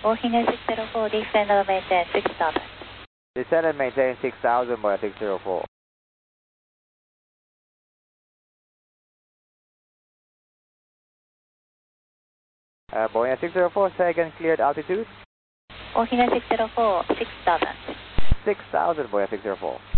Boeing 604, descend and maintain 6000. Descend and maintain 6000, Boeing 604. Boeing 604, second cleared altitude. Boeing 604, 6000. 6000, Boeing 604.